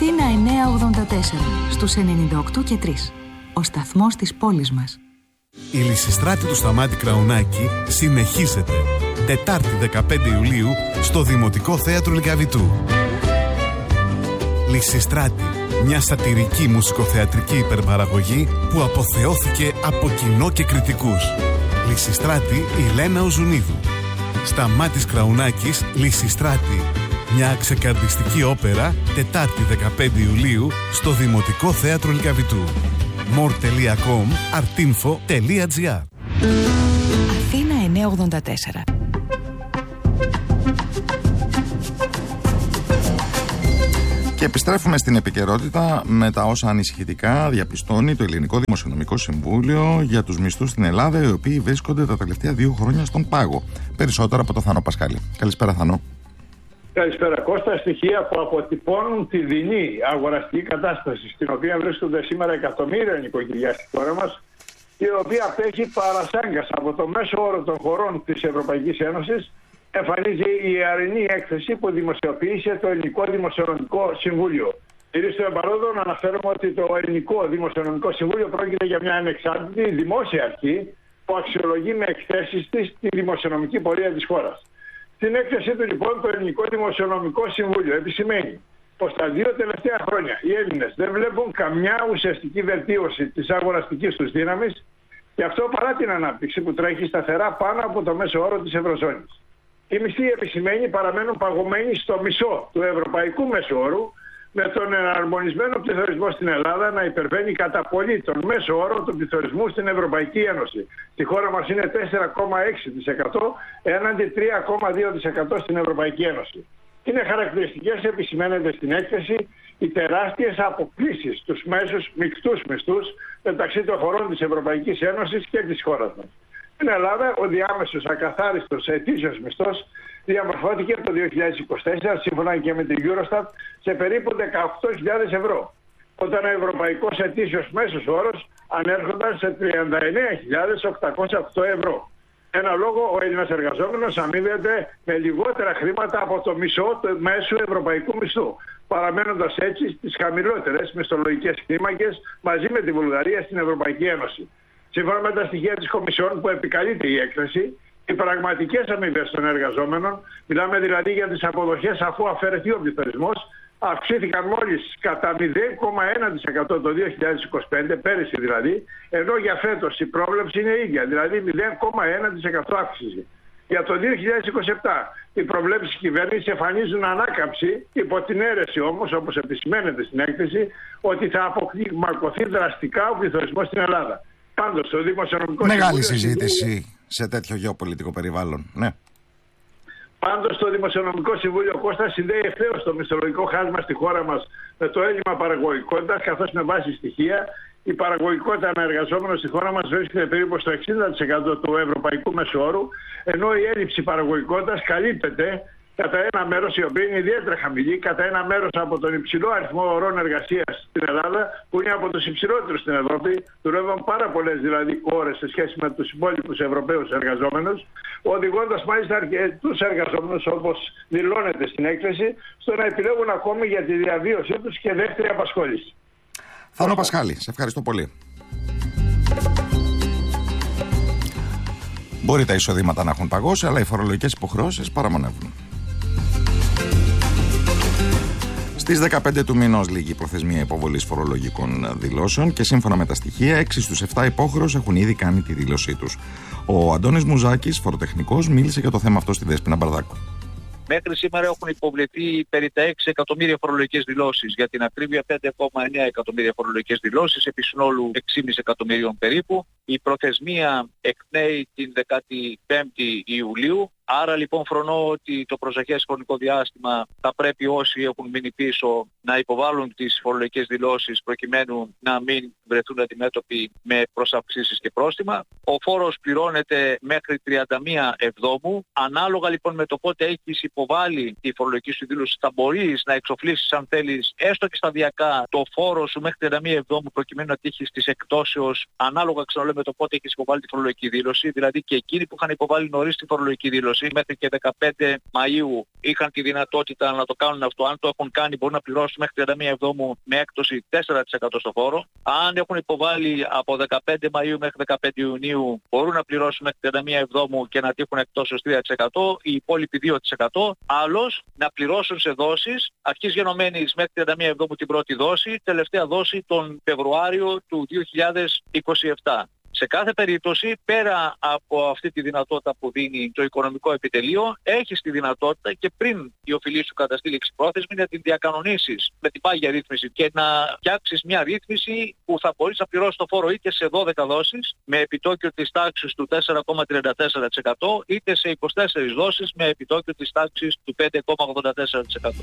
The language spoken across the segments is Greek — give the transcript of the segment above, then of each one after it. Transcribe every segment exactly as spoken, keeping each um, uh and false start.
Αθήνα εννιακόσια ογδόντα τέσσερα, στους ενενήντα οκτώ και τρία. Ο σταθμός της πόλης μας. Η Λυσιστράτη του Σταμάτη Κραουνάκη συνεχίζεται. Τετάρτη δεκαπέντε Ιουλίου στο Δημοτικό Θέατρο Λυκαβητού. Λυσιστράτη, μια σατιρική μουσικοθεατρική υπερπαραγωγή που αποθεώθηκε από κοινό και κριτικούς. Λυσιστράτη η Λένα Οζουνίδου. Σταμάτης Κραουνάκης, Λυσιστράτη. Μια ξεκαρδιστική όπερα, Τετάρτη δεκαπέντε Ιουλίου στο Δημοτικό Θέατρο Λυκαβητού. more τελεία com, artinfo τελεία gr. Αθήνα εννιακόσια ογδόντα τέσσερα. Και επιστρέφουμε στην επικαιρότητα με τα όσα ανησυχητικά διαπιστώνει το Ελληνικό Δημοσιονομικό Συμβούλιο για τους μισθούς στην Ελλάδα, οι οποίοι βρίσκονται τα τελευταία δύο χρόνια στον πάγο. Περισσότερα από το Θανό Πασχάλη. Καλησπέρα, Θανό. Καλησπέρα, Κώστα. Στοιχεία που αποτυπώνουν τη δεινή αγοραστική κατάσταση στην οποία βρίσκονται σήμερα εκατομμύρια νοικοκυριά στη χώρα μας, η οποία απέχει παρασάγκας από το μέσο όρο των χωρών της Ευρωπαϊκής Ένωσης, εμφανίζει η αρινή έκθεση που δημοσιοποίησε το Ελληνικό Δημοσιονομικό Συμβούλιο. Κυρίως στο εμπαρόδο να αναφέρουμε ότι το Ελληνικό Δημοσιονομικό Συμβούλιο πρόκειται για μια ανεξάρτητη δημόσια αρχή που αξιολογεί με εκθέσεις της τη δημοσιονομική πορεία της χώρας. Στην έκθεσή του λοιπόν το Ελληνικό Δημοσιονομικό Συμβούλιο επισημαίνει πως τα δύο τελευταία χρόνια οι Έλληνες δεν βλέπουν καμιά ουσιαστική βελτίωση της αγοραστικής τους δύναμης, και αυτό παρά την ανάπτυξη που τρέχει σταθερά πάνω από το μέσο όρο της Ευρωζώνης. Οι μισθοί, επισημαίνει, παραμένουν παγωμένοι στο μισό του ευρωπαϊκού μέσου όρου, με τον εναρμονισμένο πληθωρισμό στην Ελλάδα να υπερβαίνει κατά πολύ τον μέσο όρο του πληθωρισμού στην Ευρωπαϊκή Ένωση. Στη χώρα μας είναι τέσσερα κόμμα έξι τοις εκατό έναντι τρία κόμμα δύο τοις εκατό στην Ευρωπαϊκή Ένωση. Είναι χαρακτηριστικές, επισημαίνεται στην έκθεση, οι τεράστιες αποκλίσεις στους μέσους μεικτούς μισθούς μεταξύ των χωρών της Ευρωπαϊκής Ένωσης και της χώρας μας. Στην Ελλάδα, ο διάμεσος ακαθάριστος ετήσιος μισθός διαμορφώθηκε το δύο χιλιάδες είκοσι τέσσερα, σύμφωνα και με την Eurostat, σε περίπου δεκαοκτώ χιλιάδες ευρώ, όταν ο ευρωπαϊκός ετήσιος μέσος όρος ανέρχονταν σε τριάντα εννέα χιλιάδες οκτακόσια οκτώ ευρώ. Ένα λόγο, ο Έλληνας εργαζόμενος αμείβεται με λιγότερα χρήματα από το μισό του μέσου ευρωπαϊκού μισθού, παραμένοντας έτσι στις χαμηλότερες μισθολογικές κλίμακες μαζί με τη Βουλγαρία στην Ευρωπαϊκή Ένωση. Σύμφωνα με τα στοιχεία της Κομισιόν που επικαλείται η έκθεση, οι πραγματικές αμοιβές των εργαζόμενων, μιλάμε δηλαδή για τις αποδοχές αφού αφαιρεθεί ο πληθωρισμός, αυξήθηκαν μόλις κατά μηδέν κόμμα ένα τοις εκατό το δύο χιλιάδες είκοσι πέντε, πέρυσι δηλαδή, ενώ για φέτος η πρόβλεψη είναι ίδια, δηλαδή μηδέν κόμμα ένα τοις εκατό αύξηση. Για το δύο χιλιάδες είκοσι επτά οι προβλέψεις της κυβέρνησης εμφανίζουν ανάκαμψη, υπό την αίρεση όμως, όπως επισημαίνεται στην έκθεση, ότι θα αποκλιμακωθεί δραστικά ο πληθωρισμός στην Ελλάδα. Πάντως, το Δημοσιονομικό Μεγάλη Συμβούλιο... συζήτηση σε τέτοιο γεωπολιτικό περιβάλλον. Ναι. Πάντως, το Δημοσιονομικό Συμβούλιο, Κώστα, συνδέει ευθέως το μισθολογικό χάσμα στη χώρα μας με το έλλειμμα παραγωγικότητας, καθώς με βάση στοιχεία η παραγωγικότητα αναεργαζόμενων στη χώρα μας βρίσκεται περίπου στο εξήντα τοις εκατό του ευρωπαϊκού μέσου όρου, ενώ η έλλειψη παραγωγικότητας καλύπτεται κατά ένα μέρος, η οποία είναι ιδιαίτερα χαμηλή, κατά ένα μέρος από τον υψηλό αριθμό ωρών εργασίας στην Ελλάδα, που είναι από τους υψηλότερους στην Ευρώπη, δουλεύουν πάρα πολλές δηλαδή ώρες σε σχέση με τους υπόλοιπους Ευρωπαίους εργαζόμενους, οδηγώντας μάλιστα αρκετούς εργαζόμενους, όπως δηλώνεται στην έκθεση, στο να επιλέγουν ακόμη για τη διαβίωσή τους και δεύτερη απασχόληση. Θανό Πασχάλη, σε ευχαριστώ πολύ. Μπορεί τα εισοδήματα να έχουν παγώσει, αλλά οι φορολογικές υποχρεώσεις παραμονεύουν. Στις δεκαπέντε του μηνός λήγει η προθεσμία υποβολής φορολογικών δηλώσεων και σύμφωνα με τα στοιχεία, έξι στους επτά υπόχρεους έχουν ήδη κάνει τη δήλωσή τους. Ο Αντώνης Μουζάκης, φοροτεχνικός, μίλησε για το θέμα αυτό στη Δέσποινα Μπαρδάκου. Μέχρι σήμερα έχουν υποβληθεί περί τα έξι εκατομμύρια φορολογικές δηλώσεις. Για την ακρίβεια πέντε κόμμα εννέα εκατομμύρια φορολογικές δηλώσεις, επί συνόλου έξι κόμμα πέντε εκατομμυρίων περίπου. Η προθεσμία εκπνέει την δεκαπέντε Ιουλίου. Άρα λοιπόν φρονώ ότι το προσεχές χρονικό διάστημα θα πρέπει όσοι έχουν μείνει πίσω να υποβάλουν τις φορολογικές δηλώσεις προκειμένου να μην βρεθούν αντιμέτωποι με προσαυξήσεις και πρόστιμα. Ο φόρος πληρώνεται μέχρι τριάντα μία Εβδόμου. Ανάλογα λοιπόν με το πότε έχεις υποβάλει τη φορολογική σου δήλωση, θα μπορείς να εξοφλήσεις αν θέλεις έστω και σταδιακά το φόρο σου μέχρι τριάντα μία Εβδόμου προκειμένου να τύχεις της εκτόσεως, ανάλογα ξαναλέω με το πότε έχεις υποβάλει τη φορολογική δήλωση. Δηλαδή και εκείνοι που είχαν υποβάλει νωρίς τη φορολογική δήλωση περίπτωση μέχρι και δεκαπέντε Μαΐου είχαν τη δυνατότητα να το κάνουν αυτό. Αν το έχουν κάνει μπορούν να πληρώσουν μέχρι τριάντα μία Εβδόμου με έκπτωση τέσσερα τοις εκατό στο φόρο. Αν έχουν υποβάλει από δεκαπέντε Μαΐου μέχρι δεκαπέντε Ιουνίου μπορούν να πληρώσουν μέχρι τριάντα μία Εβδόμου και να τύχουν εκτός τρία τοις εκατό, οι υπόλοιποι δύο τοις εκατό. Άλλος να πληρώσουν σε δόσεις αρχής γενομένης μέχρι τριάντα μία Εβδόμου την πρώτη δόση, τελευταία δόση τον Φεβρουάριο του δύο χιλιάδες είκοσι επτά. Σε κάθε περίπτωση, πέρα από αυτή τη δυνατότητα που δίνει το οικονομικό επιτελείο, έχεις τη δυνατότητα και πριν η οφειλή σου καταστήλει εξυπρόθεσμη να την διακανονίσεις με την πάγια ρύθμιση και να φτιάξεις μια ρύθμιση που θα μπορείς να πληρώσεις το φόρο είτε σε δώδεκα δόσεις με επιτόκιο της τάξης του τέσσερα κόμμα τριάντα τέσσερα τοις εκατό είτε σε είκοσι τέσσερις δόσεις με επιτόκιο της τάξης του πέντε κόμμα ογδόντα τέσσερα τοις εκατό.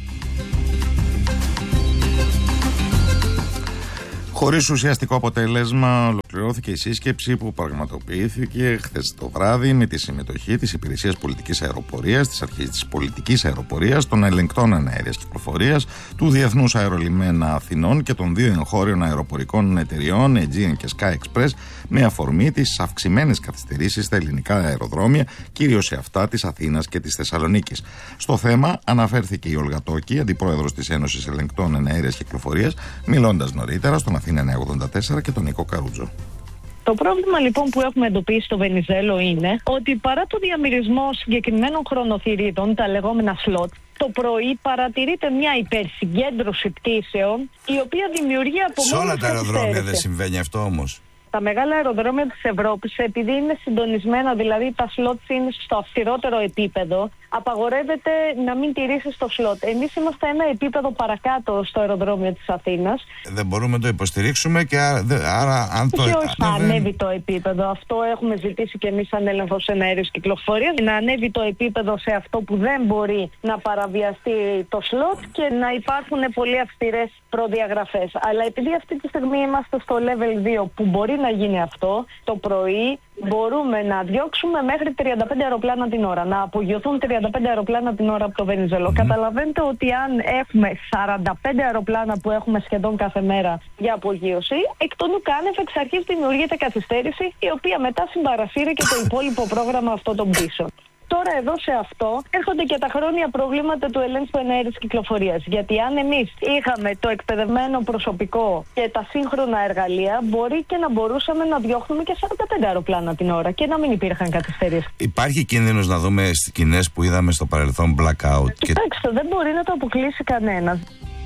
Χωρίς ουσιαστικό αποτέλεσμα, ολοκληρώθηκε η σύσκεψη που πραγματοποιήθηκε χθες το βράδυ με τη συμμετοχή της Υπηρεσίας Πολιτικής Αεροπορίας, της Αρχής της Πολιτικής Αεροπορίας, των Ελεγκτών Εναέριας Κυκλοφορίας, του Διεθνούς Αερολιμένα Αθηνών και των δύο εγχώριων αεροπορικών εταιριών Aegean και Sky Express, με αφορμή τις αυξημένες καθυστερήσεις στα ελληνικά αεροδρόμια, κυρίως σε αυτά της Αθήνας και της Θεσσαλονίκης. Στο θέμα αναφέρθηκε η Όλγα Τόκη, αντιπρόεδρος της Ένωσης Ελεγκτών Εναέριας Κυκλοφορίας, μιλώντας νωρίτερα στον Αθήνα εννιακόσια ογδόντα τέσσερα και τον Νίκο Καρούτζο. Το πρόβλημα λοιπόν που έχουμε εντοπίσει στο Βενιζέλο είναι ότι παρά το διαμοιρισμό συγκεκριμένων χρονοθυρίδων, τα λεγόμενα slot, το πρωί παρατηρείται μια υπερσυγκέντρωση πτήσεων, η οποία δημιουργεί από σε όλα τα αεροδρόμια δεν συμβαίνει αυτό όμως. Τα μεγάλα αεροδρόμια της Ευρώπης, επειδή είναι συντονισμένα, δηλαδή τα slots είναι στο αυστηρότερο επίπεδο, απαγορεύεται να μην τηρήσεις το slot. Εμείς είμαστε ένα επίπεδο παρακάτω στο αεροδρόμιο της Αθήνας. Δεν μπορούμε να το υποστηρίξουμε και άρα, άρα αν το... Και όχι θα ανέβει το επίπεδο. Αυτό έχουμε ζητήσει και εμείς σαν έλεγχος εναέριας κυκλοφορίας. Να ανέβει το επίπεδο σε αυτό που δεν μπορεί να παραβιαστεί το slot και να υπάρχουν πολύ αυστηρές προδιαγραφές. Αλλά επειδή αυτή τη στιγμή είμαστε στο level δύο που μπορεί να γίνει αυτό, το πρωί μπορούμε να διώξουμε μέχρι τριάντα πέντε αεροπλάνα την ώρα, να απογειωθούν τριάντα πέντε αεροπλάνα την ώρα από το Βενιζέλο. Mm. Καταλαβαίνετε ότι αν έχουμε σαράντα πέντε αεροπλάνα που έχουμε σχεδόν κάθε μέρα για απογείωση, εκ των ουκάνευ εξ αρχής δημιουργείται καθυστέρηση, η οποία μετά συμπαρασύρει και το υπόλοιπο πρόγραμμα αυτών των πτήσεων. Τώρα εδώ σε αυτό έρχονται και τα χρόνια προβλήματα του ελέγχου εναέριας κυκλοφορίας. Γιατί αν εμείς είχαμε το εκπαιδευμένο προσωπικό και τα σύγχρονα εργαλεία, μπορεί και να μπορούσαμε να διώχνουμε και σαράντα πέντε αεροπλάνα την ώρα και να μην υπήρχαν καθυστερήσεις. Υπάρχει κίνδυνος να δούμε σκηνές που είδαμε στο παρελθόν blackout? Κοιτάξτε, και... δεν μπορεί να το αποκλείσει κανένας.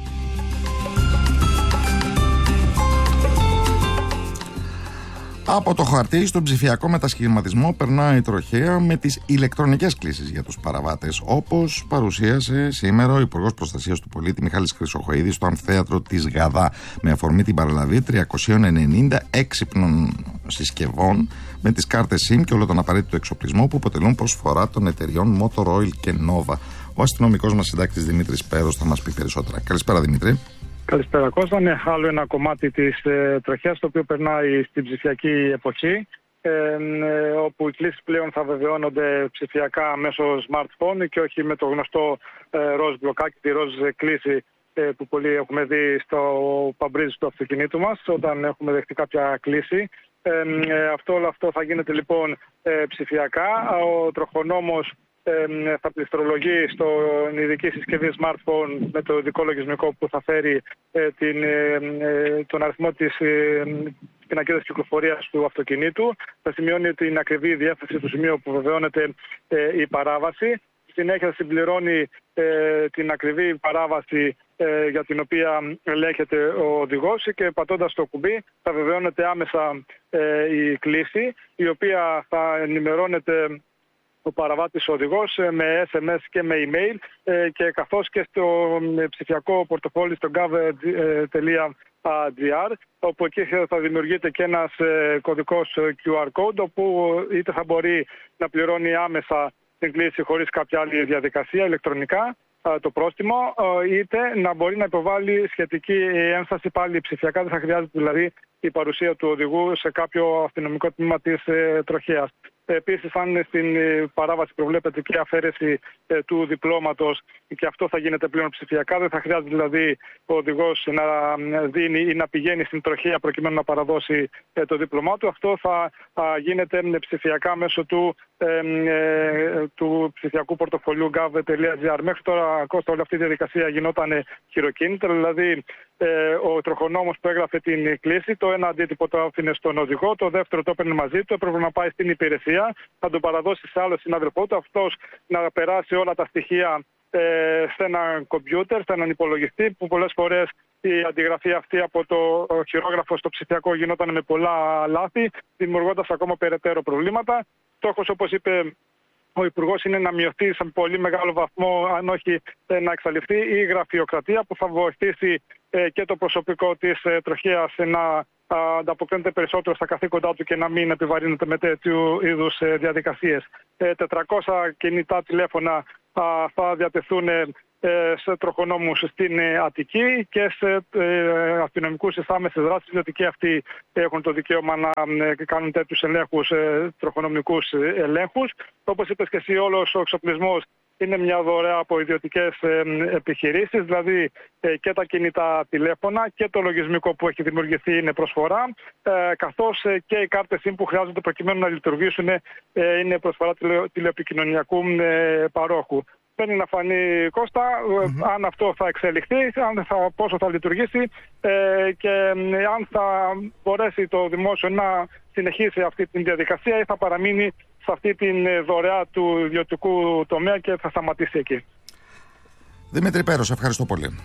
Από το χαρτί στον ψηφιακό μετασχηματισμό περνάει τροχαία με τις ηλεκτρονικές κλήσεις για τους παραβάτες, όπως παρουσίασε σήμερα ο Υπουργός Προστασίας του Πολίτη Μιχάλης Χρυσοχοΐδης στο αμφιθέατρο της Γαδά, με αφορμή την παραλαβή τριακόσια ενενήντα έξυπνων συσκευών με τις κάρτες SIM και όλο τον απαραίτητο εξοπλισμό που αποτελούν προσφορά των εταιριών Motor Oil και Nova. Ο αστυνομικός μας συντάκτης Δημήτρης Πέρος θα μας πει περισσότερα. Καλησπέρα, Δημήτρη. Καλησπέρα Κώστα. Είναι άλλο ένα κομμάτι της ε, τροχιάς το οποίο περνάει στην ψηφιακή εποχή, ε, ε, όπου οι κλήσεις πλέον θα βεβαιώνονται ψηφιακά μέσω smartphone και όχι με το γνωστό ε, ροζ μπλοκάκι, τη ροζ κλήση ε, που πολλοί έχουμε δει στο παμπρίζ του αυτοκινήτου μας όταν έχουμε δεχτεί κάποια κλήση. Ε, ε, αυτό, όλο αυτό θα γίνεται λοιπόν ε, ψηφιακά. Ο τροχονόμος θα πληστρολογεί στην ειδική συσκευή smartphone με το ειδικό λογισμικό που θα φέρει ε, την, ε, τον αριθμό της ε, πινακίδας κυκλοφορίας του αυτοκινήτου. Θα σημειώνει την ακριβή διεύθυνση του σημείου που βεβαιώνεται ε, η παράβαση. Συνέχεια συμπληρώνει ε, την ακριβή παράβαση ε, για την οποία ελέγχεται ο οδηγός και πατώντας το κουμπί θα βεβαιώνεται άμεσα ε, η κλήση, η οποία θα ενημερώνεται ο παραβάτης οδηγός με ες εμ ες και με email και καθώς και στο ψηφιακό πορτοφόλι στο gov τελεία τζι άρ, όπου εκεί θα δημιουργείται και ένας κωδικός κιου αρ code, όπου είτε θα μπορεί να πληρώνει άμεσα την κλήση χωρίς κάποια άλλη διαδικασία ηλεκτρονικά το πρόστιμο, είτε να μπορεί να υποβάλει σχετική έμφαση πάλι ψηφιακά, δεν θα χρειάζεται δηλαδή η παρουσία του οδηγού σε κάποιο αστυνομικό τμήμα της τροχέας. Επίσης, αν στην παράβαση προβλέπεται και αφαίρεση του διπλώματος και αυτό θα γίνεται πλέον ψηφιακά, δεν θα χρειάζεται δηλαδή ο οδηγός να δίνει ή να πηγαίνει στην τροχέα προκειμένου να παραδώσει το δίπλωμά του. Αυτό θα γίνεται ψηφιακά μέσω του, ε, του ψηφιακού πορτοφολιού gov τελεία gr. Μέχρι τώρα, Κώστα, όλη αυτή η διαδικασία γινόταν χειροκίνητα, δηλαδή ε, ο τροχονόμος που έγραφε την κλήση, το ένα αντίτυπο το άφηνε στον οδηγό, το δεύτερο το έπαιρνε μαζί του, έπρεπε να πάει στην υπηρεσία, θα το παραδώσει σε άλλο συνάδελφό του, αυτός να περάσει όλα τα στοιχεία ε, σε ένα κομπιούτερ, σε έναν υπολογιστή, που πολλές φορές η αντιγραφή αυτή από το χειρόγραφο στο ψηφιακό γινόταν με πολλά λάθη, δημιουργώντας ακόμα περαιτέρω προβλήματα. Στόχος, όπως είπε ο Υπουργός, είναι να μειωθεί σε πολύ μεγάλο βαθμό, αν όχι να εξαλειφθεί, η γραφειοκρατία, που θα βοηθήσει ε, και το προσωπικό της ε, τροχέας να ανταποκρίνεται περισσότερο στα καθήκοντά του και να μην επιβαρύνεται με τέτοιου είδους ε, διαδικασίες. Ε, τετρακόσια κινητά τηλέφωνα α, θα διατεθούν ε, σε τροχονόμους στην Αττική και σε ε, αστυνομικούς στις άμεσες δράσεις, διότι και αυτοί έχουν το δικαίωμα να ε, κάνουν τέτοιους ελέγχους, ε, τροχονομικούς ελέγχους. Όπως είπες και εσύ, όλος ο εξοπλισμός είναι μια δωρεά από ιδιωτικές ε, επιχειρήσεις, δηλαδή ε, και τα κινητά τηλέφωνα και το λογισμικό που έχει δημιουργηθεί είναι προσφορά, ε, καθώς ε, και οι κάρτες SIM που χρειάζονται προκειμένου να λειτουργήσουν ε, είναι προσφορά τηλε, τηλεοπικοινωνιακού ε, παρόχου. Παίρνει να φανεί, Κώστα, mm-hmm. αν αυτό θα εξελιχθεί, αν θα, πόσο θα λειτουργήσει ε, και ε, αν θα μπορέσει το δημόσιο να συνεχίσει αυτή τη διαδικασία ή θα παραμείνει σε αυτή τη δωρεά του ιδιωτικού τομέα και θα σταματήσει εκεί. Δημήτρη Πέρος, ευχαριστώ πολύ.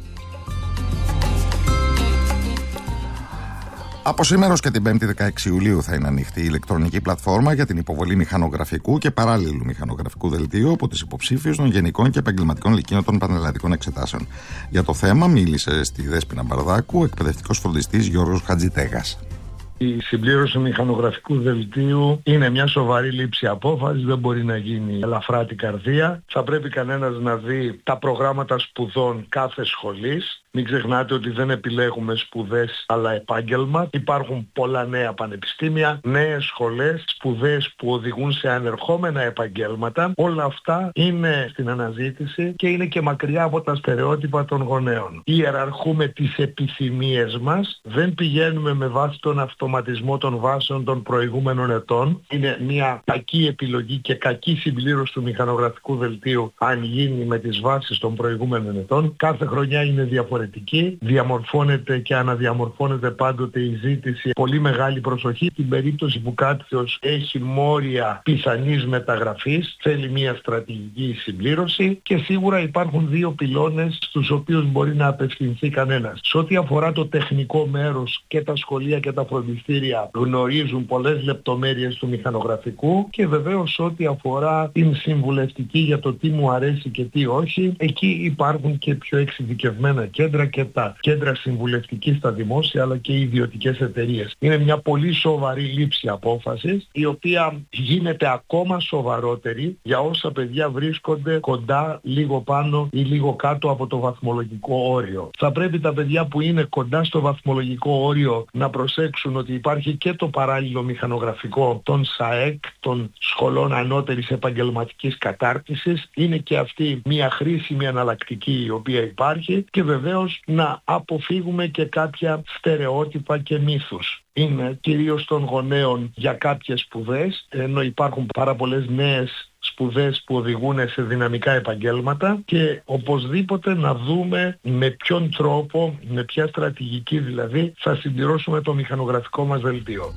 Από σήμερα ως και την πέμπτη δεκαέξι Ιουλίου θα είναι ανοιχτή η ηλεκτρονική πλατφόρμα για την υποβολή μηχανογραφικού και παράλληλου μηχανογραφικού δελτίου από τις υποψήφιους των γενικών και επαγγελματικών λυκείων των πανελλαδικών εξετάσεων. Για το θέμα μίλησε στη Δέσποινα Μπαρδάκου ο εκπαιδευτικός φροντιστής Γιώργος Χατζητέγας. Η συμπλήρωση μηχανογραφικού δελτίου είναι μια σοβαρή λήψη απόφαση, δεν μπορεί να γίνει ελαφρά την καρδία. Θα πρέπει κανένας να δει τα προγράμματα σπουδών κάθε σχολής. Μην ξεχνάτε ότι δεν επιλέγουμε σπουδές αλλά επάγγελμα. Υπάρχουν πολλά νέα πανεπιστήμια, νέες σχολές, σπουδές που οδηγούν σε ανερχόμενα επαγγέλματα. Όλα αυτά είναι στην αναζήτηση και είναι και μακριά από τα στερεότυπα των γονέων. Ιεραρχούμε τις επιθυμίες μας, δεν πηγαίνουμε με βάση τον αυτοματισμό των βάσεων των προηγούμενων ετών. Είναι μια κακή επιλογή και κακή συμπλήρωση του μηχανογραφικού δελτίου αν γίνει με τις βάσεις των προηγούμενων ετών. Κάθε χρονιά είναι διαφορετική. Διαμορφώνεται και αναδιαμορφώνεται πάντοτε η ζήτηση. Πολύ μεγάλη προσοχή. Στην περίπτωση που κάποιος έχει μόρια πιθανής μεταγραφής, θέλει μια στρατηγική συμπλήρωση και σίγουρα υπάρχουν δύο πυλώνες στους οποίους μπορεί να απευθυνθεί κανένας. Σε ό,τι αφορά το τεχνικό μέρος, και τα σχολεία και τα φροντιστήρια γνωρίζουν πολλές λεπτομέρειες του μηχανογραφικού και βεβαίως ό,τι αφορά την συμβουλευτική για το τι μου αρέσει και τι όχι, εκεί υπάρχουν και πιο εξειδικευμένα κέντρα και τα κέντρα συμβουλευτική στα δημόσια αλλά και οι ιδιωτικές εταιρείες. Είναι μια πολύ σοβαρή λήψη απόφασης, η οποία γίνεται ακόμα σοβαρότερη για όσα παιδιά βρίσκονται κοντά, λίγο πάνω ή λίγο κάτω από το βαθμολογικό όριο. Θα πρέπει τα παιδιά που είναι κοντά στο βαθμολογικό όριο να προσέξουν ότι υπάρχει και το παράλληλο μηχανογραφικό των ΣΑΕΚ, των σχολών ανώτερης επαγγελματικής κατάρτισης. Είναι και αυτή μια χρήσιμη εναλλακτική η οποία υπάρχει και βεβαίως να αποφύγουμε και κάποια στερεότυπα και μύθους. Είναι κυρίως των γονέων για κάποιες σπουδές, ενώ υπάρχουν πάρα πολλές νέες σπουδές που οδηγούν σε δυναμικά επαγγέλματα και οπωσδήποτε να δούμε με ποιον τρόπο, με ποια στρατηγική δηλαδή, θα συμπληρώσουμε το μηχανογραφικό μας δελτίο.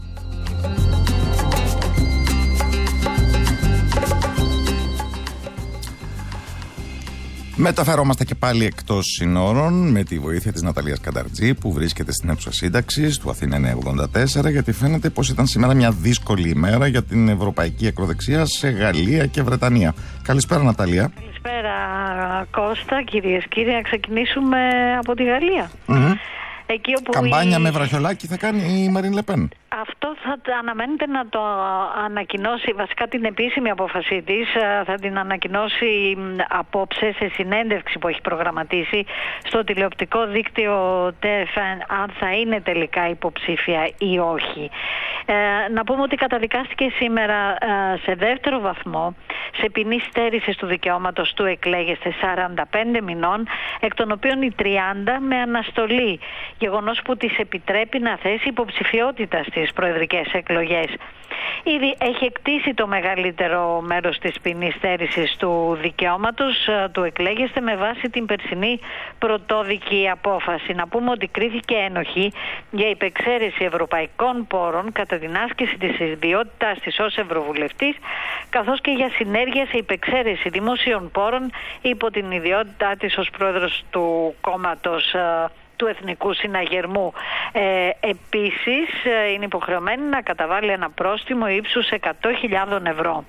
Μεταφερόμαστε και πάλι εκτός συνόρων με τη βοήθεια της Ναταλίας Κανταρτζή που βρίσκεται στην αίθουσα σύνταξης του Αθήνα εννιακόσια ογδόντα τέσσερα, γιατί φαίνεται πως ήταν σήμερα μια δύσκολη ημέρα για την ευρωπαϊκή ακροδεξιά σε Γαλλία και Βρετανία. Καλησπέρα, Ναταλία. Καλησπέρα, Κώστα, κυρίες και κύριοι. Να ξεκινήσουμε από τη Γαλλία. Mm-hmm. Εκεί όπου Καμπάνια η... με βραχιολάκι θα κάνει η Μαρίν Λε Πεν. αυτό θα αναμένεται να το ανακοινώσει, βασικά την επίσημη απόφαση της θα την ανακοινώσει απόψε σε συνέντευξη που έχει προγραμματίσει στο τηλεοπτικό δίκτυο ΤΕΦ, αν θα είναι τελικά υποψήφια ή όχι. Ε, να πούμε ότι καταδικάστηκε σήμερα ε, σε δεύτερο βαθμό σε ποινή στέρησης του δικαιώματος του εκλέγεστε σαράντα πέντε μηνών, εκ των οποίων οι τριάντα με αναστολή, γεγονός που της επιτρέπει να θέσει υποψηφιότητα στις προεδρικές εκλογές. Ήδη έχει εκτίσει το μεγαλύτερο μέρος της ποινής στέρησης του δικαιώματος ε, του εκλέγεστε με βάση την περσινή πρωτόδικη απόφαση. Να πούμε ότι κρίθηκε ένοχη για υπεξαίρεση ευρωπαϊκών πόρων κατά την άσκηση της ιδιότητάς της ως Ευρωβουλευτής, καθώς και για συνέργεια σε υπεξαίρεση δημοσίων πόρων υπό την ιδιότητά της ως πρόεδρος του κόμματος ε, του Εθνικού Συναγερμού. Ε, επίσης ε, είναι υποχρεωμένη να καταβάλει ένα πρόστιμο ύψους εκατό χιλιάδες ευρώ.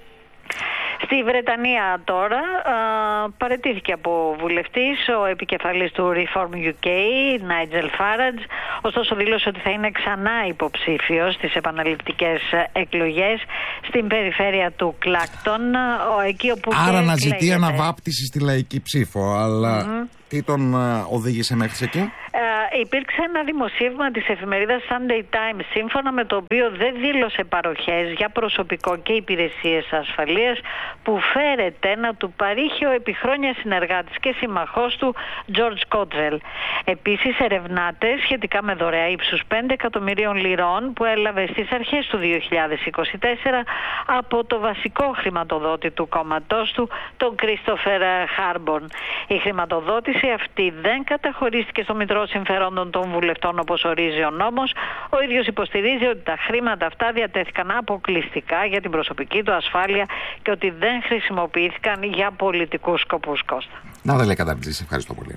Στη Βρετανία τώρα α, παραιτήθηκε από βουλευτής ο επικεφαλής του Reform γιου κέι, Nigel Farage, ωστόσο δήλωσε ότι θα είναι ξανά υποψήφιος στις επαναληπτικές εκλογές στην περιφέρεια του Κλάκτον, εκεί όπου άρα να ζητεί αναβάπτιση στη λαϊκή ψήφο, αλλά mm-hmm. τι τον α, οδήγησε μέχρι εκεί? Ε, υπήρξε ένα δημοσίευμα της εφημερίδας Sunday Times, σύμφωνα με το οποίο δεν δήλωσε παροχές για προσωπικό και υπηρεσίες ασφαλείας που φέρεται να του παρήχε ο επί χρόνια συνεργάτης και συμμαχός του George Cottrell. Επίσης ερευνάται σχετικά με δωρεά ύψους πέντε εκατομμυρίων λιρών που έλαβε στις αρχές του δύο χιλιάδες είκοσι τέσσερα από το βασικό χρηματοδότη του κόμματός του, τον Christopher Harborn. Η χρηματοδότηση αυτή δεν καταχωρίστηκε στο Μητρό Συμφερόντων των Βουλευτών όπως ορίζει ο νόμος. Ο ίδιος υποστηρίζει ότι τα χρήματα αυτά διατέθηκαν αποκλειστικά για την προσωπική του ασφάλεια και ότι δεν χρησιμοποιήθηκαν για πολιτικούς σκοπούς. Κώστα. Να δεν λέει καταπληκτή, ευχαριστώ πολύ.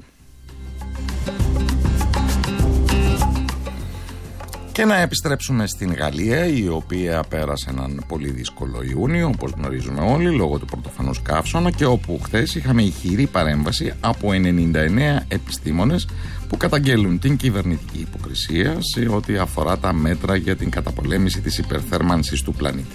Και να επιστρέψουμε στην Γαλλία, η οποία πέρασε έναν πολύ δύσκολο Ιούνιο, όπως γνωρίζουμε όλοι, λόγω του πρωτοφανούς καύσωνα, και όπου χθες είχαμε ηχηρή παρέμβαση από ενενήντα εννέα επιστήμονες που καταγγέλουν την κυβερνητική υποκρισία σε ό,τι αφορά τα μέτρα για την καταπολέμηση της υπερθέρμανσης του πλανήτη.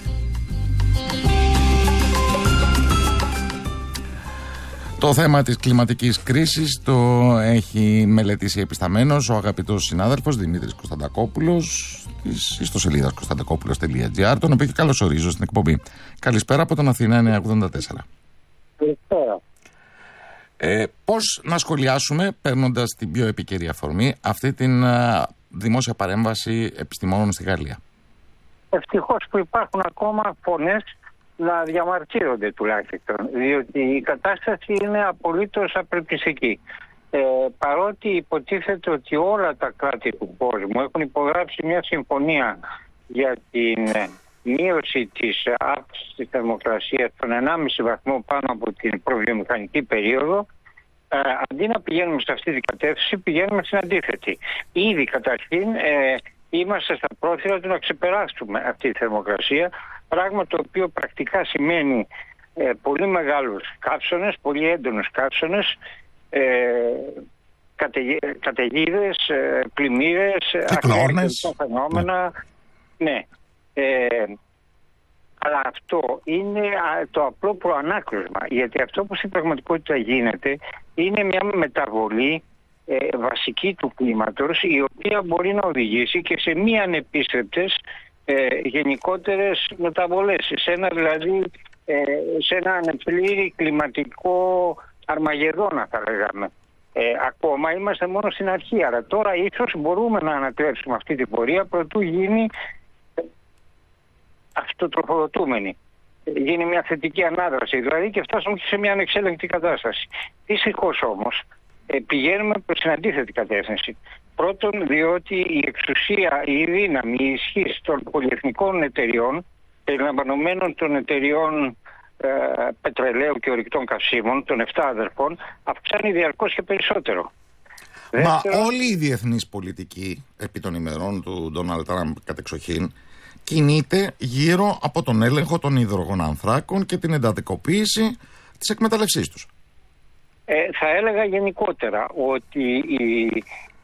Το θέμα της κλιματικής κρίσης το έχει μελετήσει επισταμένος ο αγαπητός συνάδελφος Δημήτρης Κωνσταντακόπουλος της ιστοσελίδας κωνσταντακόπουλος τελεία τζι άρ, τον οποίο και καλωσορίζω στην εκπομπή. Καλησπέρα από τον Αθηνά εννιακόσια ογδόντα τέσσερα. Καλησπέρα. Ε, πώς να σχολιάσουμε, παίρνοντας την πιο επικαιρή αφορμή, αυτή την α, δημόσια παρέμβαση επιστημόνων στη Γαλλία? Ευτυχώς που υπάρχουν ακόμα φωνές να διαμαρτύρονται τουλάχιστον, διότι η κατάσταση είναι απολύτως απελπιστική. Ε, παρότι υποτίθεται ότι όλα τα κράτη του κόσμου έχουν υπογράψει μια συμφωνία για την μείωση της αύξησης της θερμοκρασίας των ενάμιση βαθμό πάνω από την προβιομηχανική περίοδο, ε, αντί να πηγαίνουμε σε αυτή την κατεύθυνση, πηγαίνουμε στην αντίθετη. Ήδη καταρχήν ε, είμαστε στα πρόθυρα του να ξεπεράσουμε αυτή τη θερμοκρασία, πράγμα το οποίο πρακτικά σημαίνει ε, πολύ μεγάλους καύσωνες, πολύ έντονους καύσωνες, ε, καταιγίδες, ε, πλημμύρες, ακραία φαινόμενα. Ναι. ναι. Ε, αλλά αυτό είναι το απλό προανάκλωσμα, γιατί αυτό που στην πραγματικότητα γίνεται είναι μια μεταβολή ε, βασική του κλίματος, η οποία μπορεί να οδηγήσει και σε μη ανεπίστρεπτες ε, γενικότερες μεταβολές, σε ένα δηλαδή ε, σε ένα ανεπλήρη κλιματικό αρμαγεδόνα, θα λέγαμε. Ε, ακόμα είμαστε μόνο στην αρχή, αλλά τώρα ίσως μπορούμε να ανατρέψουμε αυτή την πορεία προτού γίνει αυτοτροφοδοτούμενη. Γίνει μια θετική ανάδραση δηλαδή και φτάσουμε και σε μια ανεξέλεγκτη κατάσταση. Δυστυχώς όμως ε, πηγαίνουμε προς την αντίθετη κατεύθυνση. Πρώτον, διότι η εξουσία, η δύναμη, η ισχύς των πολυεθνικών εταιριών, περιλαμβανομένων των εταιριών ε, πετρελαίου και ορυκτών καυσίμων, των εφτά αδερφών, αυξάνει διαρκώς και περισσότερο. Μα Δεύτερο, όλη η διεθνής πολιτική επί των ημερών του Ντόναλντ Τραμπ κατεξοχήν κινείται γύρω από τον έλεγχο των υδρογονανθράκων και την εντατικοποίηση της εκμεταλλευσής τους. Ε, θα έλεγα γενικότερα ότι η,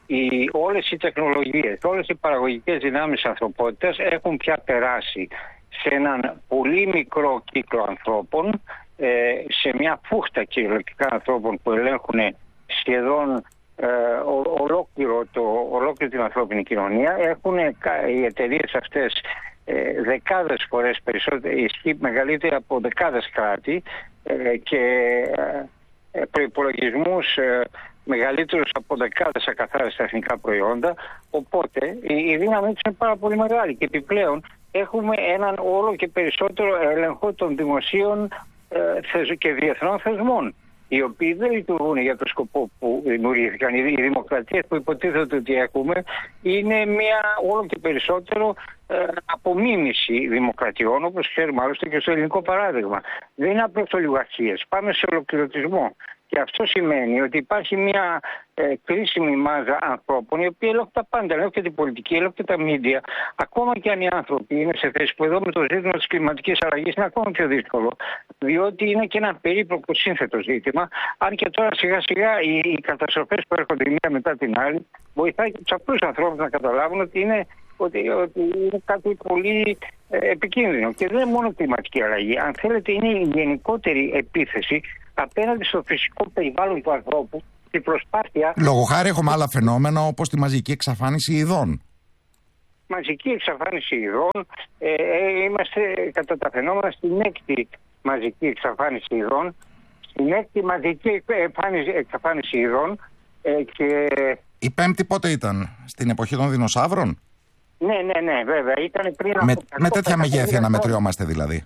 οι, όλες οι τεχνολογίες, όλες οι παραγωγικές δυνάμεις της ανθρωπότητας έχουν πια περάσει σε έναν πολύ μικρό κύκλο ανθρώπων, ε, σε μια φούχτα κυριολεκτικά ανθρώπων που ελέγχουν σχεδόν ε, ο, ολόκληρο το, ολόκληρη την ανθρώπινη κοινωνία. Έχουν οι εταιρείες αυτές ε, δεκάδες φορές περισσότερο, ισχύ μεγαλύτερη από δεκάδες κράτη ε, και ε, προϋπολογισμούς ε, μεγαλύτερους από δεκάδες ακαθάριστα εθνικά προϊόντα. Οπότε η, η δύναμή τους είναι πάρα πολύ μεγάλη και επιπλέον έχουμε έναν όλο και περισσότερο έλεγχο των δημοσίων ε, και διεθνών θεσμών, οι οποίοι δεν λειτουργούν για το σκοπό που δημιουργήθηκαν. Οι δημοκρατίες που υποτίθεται ότι έχουμε είναι μια όλο και περισσότερο ε, απομίμηση δημοκρατιών, όπως ξέρουμε άλλωστε και στο ελληνικό παράδειγμα. Δεν είναι απλώς ολιγαρχίες. Πάμε σε ολοκληρωτισμό. Και αυτό σημαίνει ότι υπάρχει μια ε, κρίσιμη μάζα ανθρώπων οι οποίοι ελέγχουν τα πάντα, ελέγχουν και την πολιτική, ελέγχουν και τα μίντια. Ακόμα και αν οι άνθρωποι είναι σε θέση που εδώ με το ζήτημα της κλιματικής αλλαγής είναι ακόμα πιο δύσκολο, διότι είναι και ένα περίπλοκο σύνθετο ζήτημα. Αν και τώρα σιγά σιγά οι, οι καταστροφές που έρχονται η μία μετά την άλλη βοηθάει και τους απλούς ανθρώπους να καταλάβουν ότι είναι, ότι, ότι είναι κάτι πολύ ε, επικίνδυνο. Και δεν είναι μόνο κλιματική αλλαγή. Αν θέλετε, είναι η γενικότερη επίθεση απέναντι στο φυσικό περιβάλλον του ανθρώπου, την προσπάθεια... Λόγω χάρη έχουμε άλλα φαινόμενα όπως τη μαζική εξαφάνιση ειδών. Μαζική εξαφάνιση ειδών. Ε, ε, είμαστε κατά τα φαινόμενα στην έκτη μαζική εξαφάνιση ειδών. Στην έκτη μαζική εξαφάνιση ειδών. Ε, και... Η πέμπτη πότε ήταν, στην εποχή των δεινοσαύρων? Ναι, ναι, ναι, βέβαια. Ήταν πριν με, από με τέτοια μεγέθη να μετριόμαστε δηλαδή.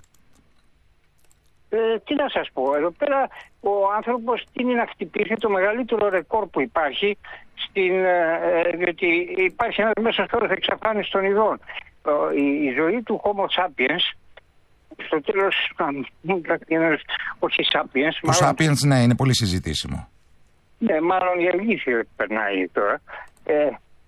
Ε, τι να σας πω, εδώ πέρα ο άνθρωπος τείνει να χτυπήσει το μεγαλύτερο ρεκόρ που υπάρχει, στην, ε, διότι υπάρχει ένας μέσος όρος εξαφάνισης των ειδών. Ε, η, η ζωή του Homo sapiens, στο τέλος, όχι sapiens... Το μάλλον, sapiens, ναι, είναι πολύ συζητήσιμο. Ναι, μάλλον η αλήθεια περνάει τώρα. Ε,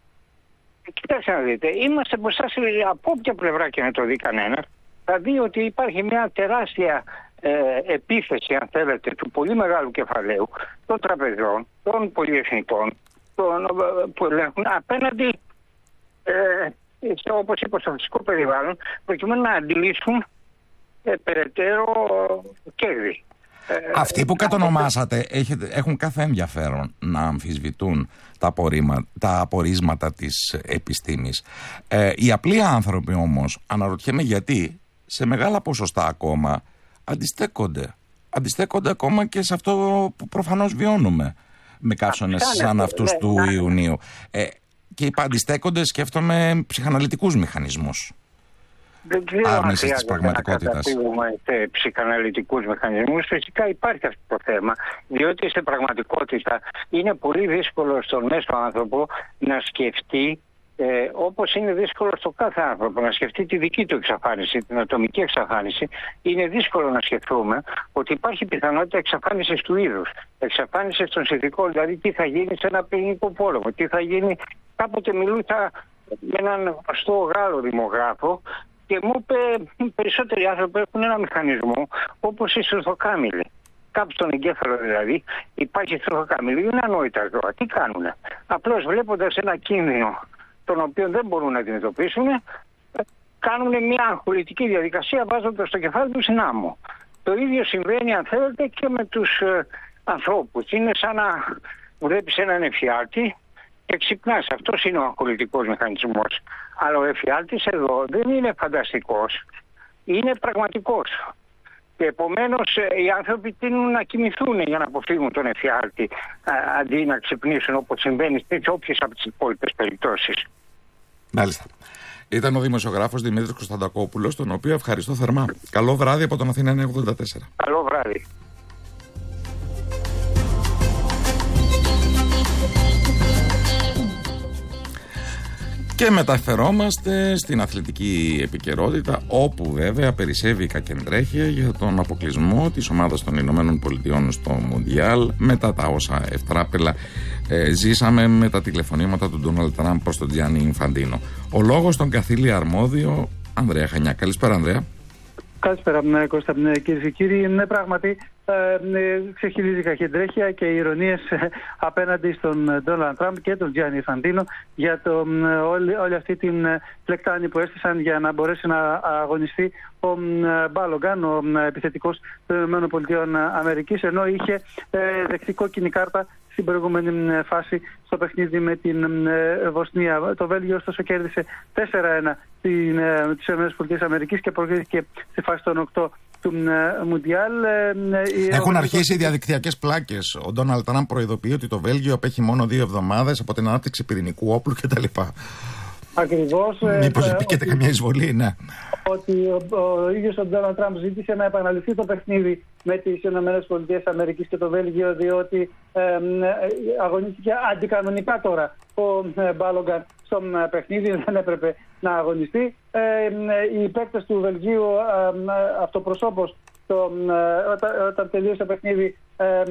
κοιτάξτε να δείτε, είμαστε μπροστά σε, από όποια πλευρά και να το δει κανένας, θα δει ότι υπάρχει μια τεράστια Ε, επίθεση, αν θέλετε, του πολύ μεγάλου κεφαλαίου των τραπεζών, των πολυεθνικών, των, που ελέγχουν απέναντι ε, στο, όπως είπα, στο φυσικό περιβάλλον, προκειμένου να αντιλήσουν ε, περαιτέρω κέρδη. Ε, Αυτοί που κατονομάσατε έχετε, έχουν κάθε ενδιαφέρον να αμφισβητούν τα, απορρίμμα, τα απορίσματα της επιστήμης. Ε, οι απλοί άνθρωποι όμως, αναρωτιέμαι γιατί σε μεγάλα ποσοστά ακόμα αντιστέκονται. Αντιστέκονται ακόμα και σε αυτό που προφανώς βιώνουμε με καύσονες σαν αυτούς ναι, του ναι. Ιουνίου. Ε, και είπα αντιστέκονται, σκέφτομαι ψυχαναλυτικούς μηχανισμούς. Δεν ξέρω αν χρειάζεται να καταπήγουμε σε ψυχαναλυτικούς μηχανισμούς. Φυσικά υπάρχει αυτό το θέμα, διότι σε πραγματικότητα είναι πολύ δύσκολο στον μέσο άνθρωπο να σκεφτεί Ε, όπως είναι δύσκολο στο κάθε άνθρωπο να σκεφτεί τη δική του εξαφάνιση, την ατομική εξαφάνιση. Είναι δύσκολο να σκεφτούμε ότι υπάρχει πιθανότητα εξαφάνισης του είδους, εξαφάνισης των συνθηκών, δηλαδή τι θα γίνει σε ένα πυρηνικό πόλεμο, τι θα γίνει. Κάποτε μιλούσα με έναν γνωστό Γάλλο δημογράφο και μου είπε περισσότεροι άνθρωποι έχουν ένα μηχανισμό όπως η στρουθοκάμιλη. Κάπου στον εγκέφαλο δηλαδή υπάρχει στρουθοκάμιλη. Είναι ανόητα ζώα. Τι κάνουνε? Απλώς βλέποντας ένα κίνδυνο τον οποίο δεν μπορούν να αντιμετωπίσουν, κάνουν μια αγχολητική διαδικασία βάζοντας το κεφάλι τους στην άμμο. Το ίδιο συμβαίνει, αν θέλετε, και με τους ε, ανθρώπους. Είναι σαν να βλέπεις έναν εφιάλτη και ξυπνάς. Αυτός είναι ο αγχολητικός μηχανισμός. Αλλά ο εφιάλτης εδώ δεν είναι φανταστικός, είναι πραγματικός. Και επομένως οι άνθρωποι τείνουν να κοιμηθούν για να αποφύγουν τον εφιάλτη αντί να ξυπνήσουν, όπως συμβαίνει σε όποιες από τις υπόλοιπες περιπτώσεις. Μάλιστα. Ήταν ο δημοσιογράφος Δημήτρης Κωνσταντακόπουλος, τον οποίο ευχαριστώ θερμά. Καλό βράδυ από τον Αθήνα εννιακόσια ογδόντα τέσσερα. Καλό βράδυ. Και μεταφερόμαστε στην αθλητική επικαιρότητα, όπου βέβαια περισσεύει η κακεντρέχεια για τον αποκλεισμό της ομάδας των Ηνωμένων Πολιτειών στο Μουντιάλ, μετά τα όσα ευτράπελα ε, ζήσαμε με τα τηλεφωνήματα του Ντόναλντ Τραμπ προς τον Τζιάννη Ινφαντίνο. Ο λόγος τον καθήλει αρμόδιο Ανδρέα Χανιά. Καλησπέρα, Ανδρέα. Καλησπέρα, Κώστα. Κυρίες και κύριοι, ναι, πράγματι ε, ξεχυλίζει καχεντρέχεια και ηρωνίες απέναντι στον Ντόναλντ Τραμπ και τον Τζιάννη Ινφαντίνο για το, όλη, όλη αυτή την πλεκτάνη που έστησαν για να μπορέσει να αγωνιστεί ο Μπάλογκαν, ο επιθετικός των ΗΠΑ, ενώ είχε ε, δεχτεί κόκκινη κάρτα στην προηγούμενη φάση στο παιχνίδι με την Βοσνία. Το Βέλγιο ωστόσο κέρδισε τέσσερα ένα τις ΗΠΑ και προκρίθηκε στη φάση των οκτώ του Μουντιάλ. Έχουν αρχίσει οι διαδικτυακές πλάκες. Ο Ντόναλντ Τραμπ προειδοποιεί ότι το Βέλγιο απέχει μόνο δύο εβδομάδες από την ανάπτυξη πυρηνικού όπλου κτλ. Ακριβώς. Μήπως επίκειται καμιά εισβολή, ναι. Ότι ο, ο ίδιος ο Ντόναλντ Τραμπ ζήτησε να επαναληφθεί το παιχνίδι με τις ΗΠΑ και το Βέλγιο, διότι ε, ε, αγωνίστηκε αντικανονικά τώρα ο ε, Μπάλογκαν στο ε, παιχνίδι, δεν έπρεπε να αγωνιστεί. Ε, ε, οι παίκτες του Βελγίου ε, ε, αυτοπροσώπως το, ε, όταν, όταν τελείωσε το παιχνίδι ε, ε,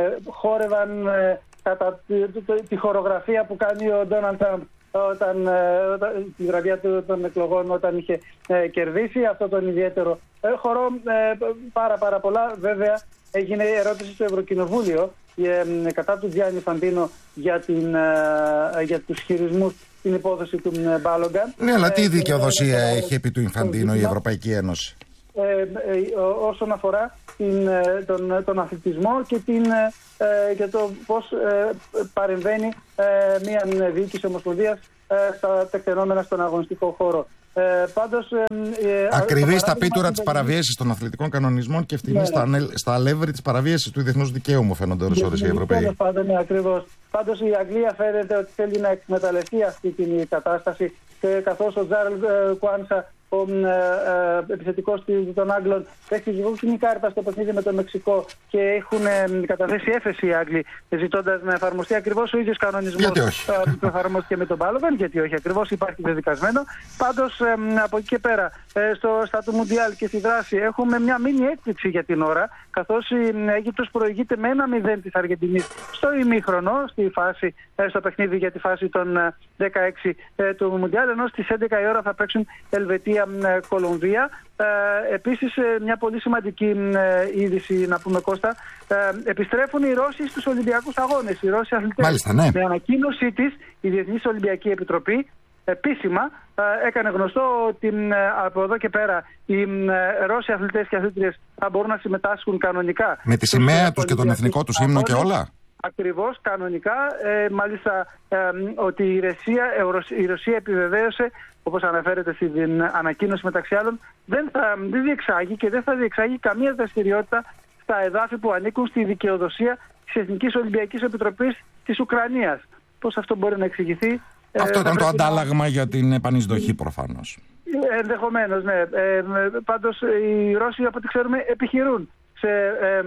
χόρευαν ε, κατά τη, τη, τη χορογραφία που κάνει ο Ντόναλντ Τραμπ Όταν, όταν, τη βραδιά των εκλογών, όταν είχε ε, κερδίσει αυτό τον ιδιαίτερο ε, χορό. Ε, πάρα πάρα πολλά. Βέβαια έγινε ερώτηση στο Ευρωκοινοβούλιο ε, κατά του Τζιάννη Ινφαντίνο για, την, ε, για τους χειρισμούς στην υπόθεση του ε, Μπάλογκαν. Ναι, αλλά τι δικαιοδοσία ε, έχει επί του Ινφαντίνο η Ευρωπαϊκή Ένωση? Ε, ε, όσον αφορά την, τον, τον αθλητισμό και, την, ε, και το πώς ε, παρεμβαίνει ε, μια διοίκηση ομοσπονδίας ε, στα τεκτενόμενα στον αγωνιστικό χώρο. Ε, πάντως, ε, ακριβή στα πίτουρα της παραβίασης των αθλητικών κανονισμών και ευθυνή ναι, στα, ναι. στα αλεύρι της παραβίασης του διεθνούς δικαίου, μου φαίνονται ώρες-ώρες οι Ευρωπαίοι. Πάντως, ναι, ακριβώς. Πάντως η Αγγλία φαίνεται ότι θέλει να εκμεταλλευτεί αυτή την κατάσταση, και καθώς ο Τζάρλ Κουάνσα, ο ε, ε, επιθετικός των Άγγλων, έχει κόκκινη κάρτα στο παιχνίδι με το Μεξικό και έχουν ε, καταθέσει έφεση οι Άγγλοι, ζητώντας να εφαρμοστεί ακριβώς ο ίδιος κανονισμός που εφαρμόστηκε με τον Μπάλογκαν. Γιατί όχι, ακριβώς υπάρχει δεδικασμένο. Πάντως ε, από εκεί και πέρα, ε, στο, στα του Μουντιάλ και στη δράση, έχουμε μια μίνι έκπληξη για την ώρα, καθώς η Αίγυπτος προηγείται με ένα μηδέν της Αργεντινής στο ημίχρονο, στη φάση, ε, στο παιχνίδι για τη φάση των ε, δεκαέξι ε, του Μουντιάλ, ενώ στις έντεκα η ώρα θα παίξουν Ελβετία Κολομβία. Ε, επίσης, ε, μια πολύ σημαντική ε, είδηση να πούμε, Κώστα, ε, επιστρέφουν οι Ρώσοι στους Ολυμπιακούς Αγώνες, οι Ρώσοι αθλητές. Μάλιστα, ναι. Με ανακοίνωσή της η Διεθνής Ολυμπιακή Επιτροπή επίσημα ε, έκανε γνωστό ότι ε, από εδώ και πέρα οι ε, Ρώσοι αθλητές και αθλήτριες θα μπορούν να συμμετάσχουν κανονικά. Με τη σημαία τους και τον εθνικό τους ύμνο και όλα. Ακριβώς, κανονικά. Ε, μάλιστα ε, ότι η Ρωσία, η Ρωσία επιβεβαίωσε, όπως αναφέρεται στην ανακοίνωση μεταξύ άλλων, δεν θα δεν διεξάγει και δεν θα διεξάγει καμία δραστηριότητα στα εδάφη που ανήκουν στη δικαιοδοσία της Εθνικής Ολυμπιακής Επιτροπής της Ουκρανίας. Πώς αυτό μπορεί να εξηγηθεί? Αυτό ε, ήταν το αντάλλαγμα να... για την επανεισδοχή προφανώς. Ενδεχομένως, ναι. Ε, πάντως οι Ρώσοι, από ό,τι ξέρουμε, επιχειρούν σε ε,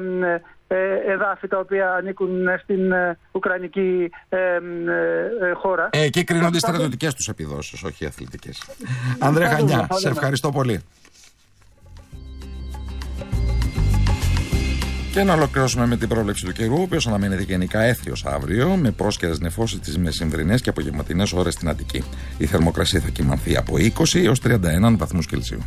ε, εδάφη τα οποία ανήκουν στην ε, ουκρανική ε, ε, χώρα. Ε, εκεί κρίνονται οι στρατιωτικές τους επιδόσεις, όχι οι αθλητικές. Ανδρέα Χανιά, σε ευχαριστώ πολύ. Και να ολοκληρώσουμε με την πρόβλεψη του καιρού, ο οποίος αναμένεται γενικά έθριος αύριο, με πρόσκαιρες νεφώσεις τις μεσημβρινές και απογευματινές ώρες στην Αττική. Η θερμοκρασία θα κυμανθεί από είκοσι έως τριάντα ένα βαθμούς Κελσίου.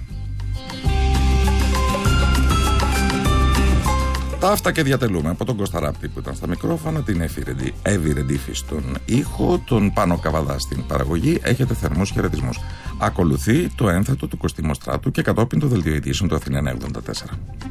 Τα αυτά και διατελούμε από τον Κώστα Ράπτη που ήταν στα μικρόφωνα, την Εύη Ρεντίφη στον ήχο, τον Πάνο Καβαδά στην παραγωγή. Έχετε θερμούς χαιρετισμούς. Ακολουθεί το ένθετο του Κωστή Μοστράτου και κατόπιν το δελτίο ειδήσεων του Αθηνά εβδομήντα τέσσερα.